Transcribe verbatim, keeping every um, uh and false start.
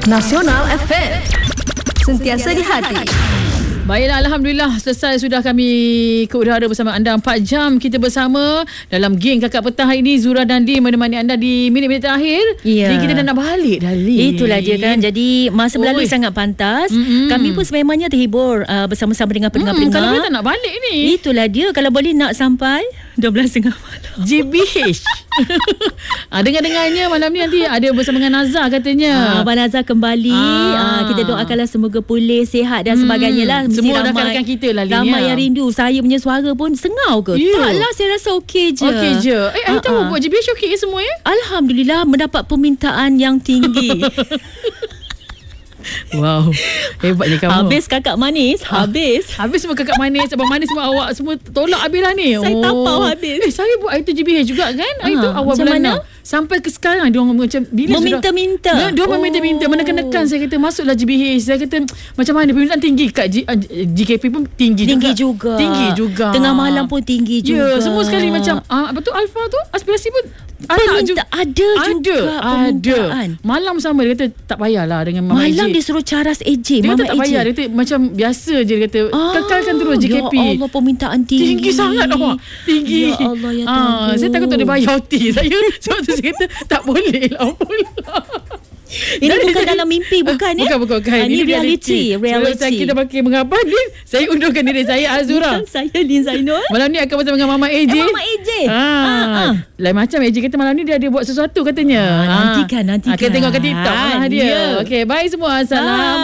Nasional F M. Sentiasa di hati. Baiklah, Alhamdulillah selesai sudah kami ke udara bersama anda empat jam kita bersama dalam geng Kakak Petang hari ini. Zura dan Lee menemani anda di minit-minit terakhir. Ya. Lee, kita dah nak balik dah, Lee. Itulah dia kan. Jadi masa berlalu sangat pantas. Mm-hmm. Kami pun sememangnya terhibur uh, bersama-sama dengan pendengar-pendengar. Mm, kalau kita nak balik ni. Itulah dia. Kalau boleh nak sampai dua belas tiga puluh malam. J B H. ah, dengar-dengarnya malam ni nanti ada bersama dengan Nazar katanya. Ah, Abang Nazar kembali. Ah. Ah, kita doakanlah semoga pulih, sihat dan hmm. sebagainya lah. Mesti semua ramai, rakan-rakan kita lah, Lin, ramai ya. yang rindu. Saya punya suara pun sengau ke? Yeah. Taklah, saya rasa okey je. Okey je. Eh, I Ah, tahu ah. buat J B H okey ke semua ya? Alhamdulillah mendapat permintaan yang tinggi. Wow, hebatnya kamu. Habis kakak manis, habis. Habis semua kakak manis, abang manis semua awak semua tolak habis lah ni. Saya tapau habis. Eh, saya buat itu J B H juga kan? Ha, itu awal macam bulan mana? enam. Sampai ke sekarang dia orang macam bila Meminta-minta. sudah, dia, dia Oh. meminta-minta, menekan-nekan. Saya kata masuklah J B H. Saya kata macam mana permintaan tinggi kat G, uh, G K P pun tinggi, Tinggi juga. juga. Tinggi juga. Tengah malam pun tinggi Ya, juga. semua sekali macam uh, apa tu Alfa tu aspirasi pun Peminta, ada, ada juga ada, permintaan. ada. Malam sama dia kata tak payahlah dengan Mama Malam A J. dia suruh caras A J. Dia Mama kata tak A J. payah. Dia kata macam biasa je. Dia kata Ah, kekalkan terus J K P. Ya Allah, permintaan tinggi. Tinggi sangat awak. Tinggi. Ya Allah, ya Ah, Tuhan. saya takut tak ada bayar O T saya. Sebab tu saya kata tak boleh lah pula. Ini bukan dalam mimpi, bukan ya? Bukan, bukan, bukan. Ah, ini reality. Reality. Sebelum kita pakai mengapa Lin, saya undurkan diri saya Azura. Saya Lin Zainul. Malam ni akan bersama dengan Mama A J. Eh, Mama A J. Ah, Ah, ah. Lain macam A J kata malam ni dia ada buat sesuatu katanya. Ah, nantikan, nantikan. Kita tengok kat TikTok lah dia. Ya. Okey, bye semua. Assalamualaikum.